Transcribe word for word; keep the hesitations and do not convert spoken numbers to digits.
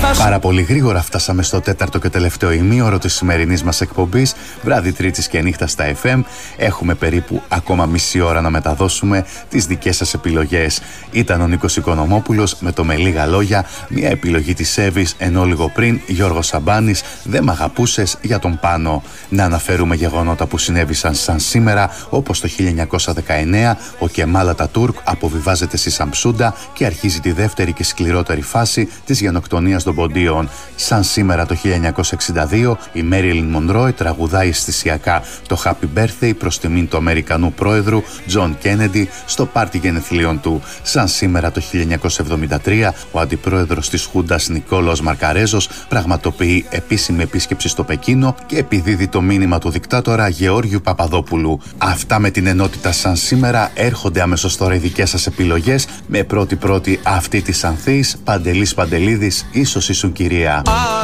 Πάρα πολύ γρήγορα φτάσαμε στο τέταρτο και τελευταίο ημίωρο της σημερινής μας εκπομπής, βράδυ Τρίτης και νύχτα στα εφ εμ. Έχουμε περίπου ακόμα μισή ώρα να μεταδώσουμε τις δικές σας επιλογές. Ήταν ο Νίκος Οικονομόπουλος με το «Με λίγα λόγια», μια επιλογή της Εύης, ενώ λίγο πριν Γιώργος Σαμπάνης, «Δεν μ' αγαπούσες» για τον Πάνο. Να αναφέρουμε γεγονότα που συνέβησαν σαν σήμερα, όπως το χίλια εννιακόσια δεκαεννέα ο Κεμάλ Ατατούρκ αποβιβάζεται στη Σαμψούντα και αρχίζει τη δεύτερη και σκληρότερη φάση της γενοκτονίας των ποντίων. Σαν σήμερα το χίλια εννιακόσια εξήντα δύο η Μέριλιν Μονρόι τραγουδάει αισθησιακά το Happy Birthday προς τιμήν του Αμερικανού πρόεδρου Τζον Κέννεντι στο πάρτι γενεθλίων του. Σαν σήμερα το χίλια εννιακόσια εβδομήντα τρία ο αντιπρόεδρος της Χούντας Νικόλαος Μαρκαρέζος πραγματοποιεί επίσημη επίσκεψη στο Πεκίνο και επιδίδει το μήνυμα του δικτάτορα Γεώργιου Παπαδόπουλου. Αυτά με την ενότητα σαν σήμερα. Έρχονται αμέσως τώρα οι δικές σας επιλογές, με πρώτη πρώτη αυτή της Ανθής, Παντελής Παντελίδης, ίσως ήσουν κυρία.